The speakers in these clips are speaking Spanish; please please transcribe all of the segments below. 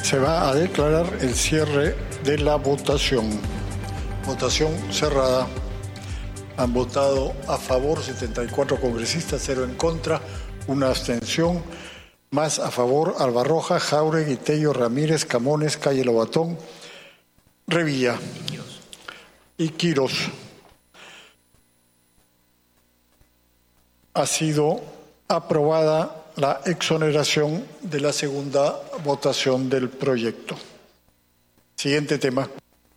Se va a declarar el cierre de la votación. Votación cerrada. Han votado a favor 74 congresistas, 0 en contra, 1 abstención. Más a favor Albarroja, Jáuregui, Tello, Ramírez, Camones, Calle Lobatón, Revilla y Quirós. Ha sido aprobada la exoneración de la segunda votación del proyecto. Siguiente tema.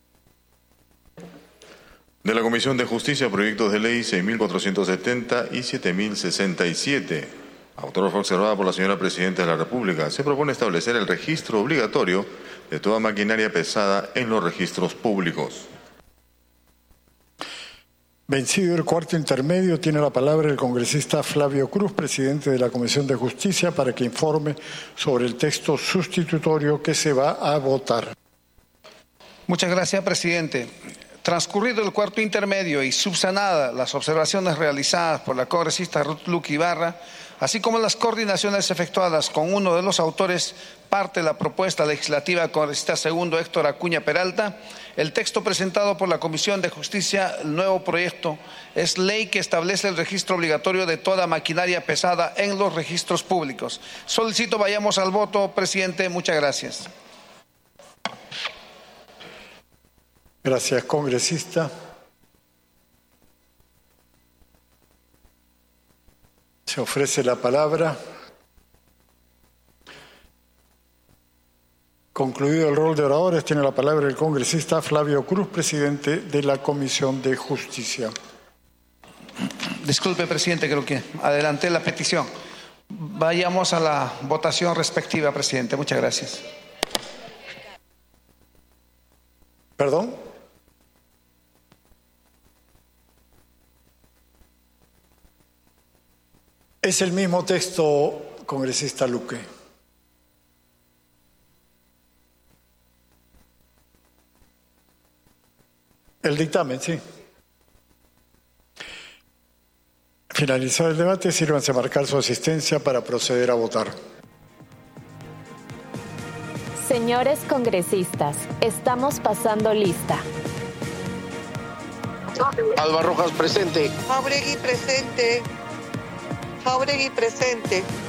De la Comisión de Justicia, proyectos de ley 6.470 y 7.067. Autor fue observada por la señora Presidenta de la República. Se propone establecer el registro obligatorio de toda maquinaria pesada en los registros públicos. Vencido el cuarto intermedio, tiene la palabra el congresista Flavio Cruz, presidente de la Comisión de Justicia, para que informe sobre el texto sustitutorio que se va a votar. Muchas gracias, presidente. Transcurrido el cuarto intermedio y subsanadas las observaciones realizadas por la congresista Ruth Luque Ibarra, así como las coordinaciones efectuadas con uno de los autores parte de la propuesta legislativa congresista segundo Héctor Acuña Peralta, el texto presentado por la Comisión de Justicia, el nuevo proyecto, es ley que establece el registro obligatorio de toda maquinaria pesada en los registros públicos. Solicito vayamos al voto, presidente. Muchas gracias. Gracias, congresista. Se ofrece la palabra. Concluido el rol de oradores, tiene la palabra el congresista Flavio Cruz, presidente de la Comisión de Justicia. Disculpe, presidente, creo que adelanté la petición. Vayamos a la votación respectiva, presidente. Muchas gracias. ¿Perdón? Es el mismo texto, congresista Luque. El dictamen, sí. Finalizado el debate, sírvanse a marcar su asistencia para proceder a votar. Señores congresistas, estamos pasando lista. Alba Rojas presente. Jáuregui presente. Jáuregui presente.